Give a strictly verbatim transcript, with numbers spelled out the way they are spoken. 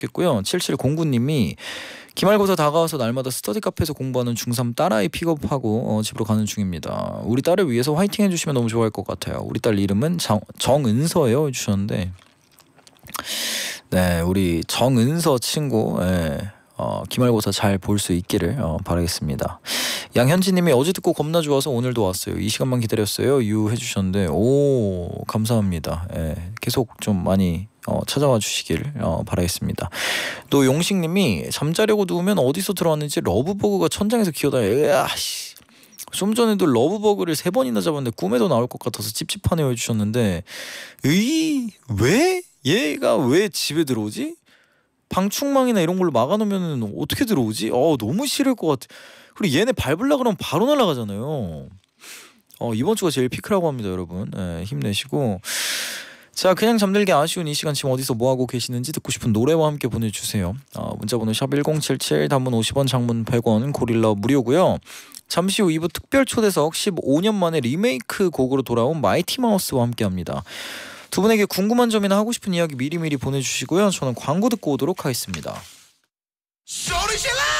좋겠고요. 칠칠공구 님이 기말고사 다가와서 날마다 스터디 카페에서 공부하는 중삼 딸아이 픽업하고 어, 집으로 가는 중입니다. 우리 딸을 위해서 화이팅 해주시면 너무 좋아할 것 같아요. 우리 딸 이름은 정, 정은서예요 해주셨는데, 네, 우리 정은서 친구, 예, 어, 기말고사 잘 볼 수 있기를 어, 바라겠습니다. 양현지님이 어제 듣고 겁나 좋아서 오늘도 왔어요. 이 시간만 기다렸어요. 유 해주셨는데, 오, 감사합니다. 예, 계속 좀 많이 어, 찾아와 주시길 어, 바라겠습니다. 또 용식님이 잠자려고 누우면 어디서 들어왔는지 러브버그가 천장에서 기어다녀요. 야씨. 좀 전에도 러브버그를 세 번이나 잡았는데 꿈에도 나올 것 같아서 찝찝하네요 해주셨는데, 의? 왜? 얘가 왜 집에 들어오지? 방충망이나 이런 걸로 막아놓으면 어떻게 들어오지? 어, 너무 싫을 것 같아. 그리고 얘네 밟으려 그러면 바로 날아가잖아요. 어, 이번 주가 제일 피크라고 합니다, 여러분. 네, 힘내시고. 자, 그냥 잠들기 아쉬운 이 시간 지금 어디서 뭐하고 계시는지 듣고 싶은 노래와 함께 보내주세요. 어, 문자번호 샵 일공칠칠, 단문 오십 원, 장문 백 원, 고릴라 무료고요. 잠시 후 이 부 특별 초대석 십오 년 만에 리메이크 곡으로 돌아온 마이티마우스와 함께합니다. 두 분에게 궁금한 점이나 하고 싶은 이야기 미리미리 보내주시고요. 저는 광고 듣고 오도록 하겠습니다.